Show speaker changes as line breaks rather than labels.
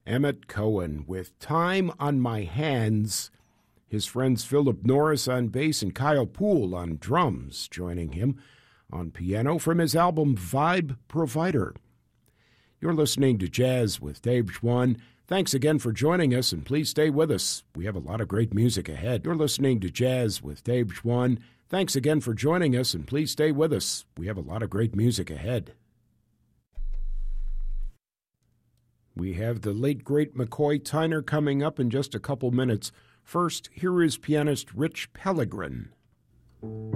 Emmett Cohen with Time on My Hands. His friends Philip Norris on bass and Kyle Poole on drums, joining him on piano from his album Vibe Provider. You're listening to Jazz with Dave Schwann. Thanks again for joining us, and please stay with us. We have a lot of great music ahead. You're listening to Jazz with Dave Schwann. Thanks again for joining us, and please stay with us. We have a lot of great music ahead. We have the late, great McCoy Tyner coming up in just a couple minutes. First, here is pianist Rich Pellegrin.